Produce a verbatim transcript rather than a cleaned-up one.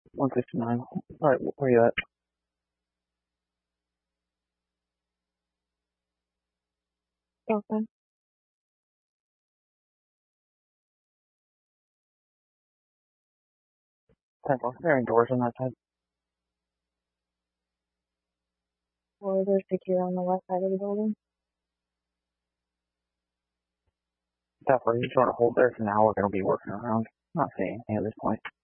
one sixty-nine. Alright, where are you at? Okay. Temple. There are doors on that side. Or they're secure on the west side of the building. That's where you sort of hold there for now. We're going to be working around. Not seeing anything at this point.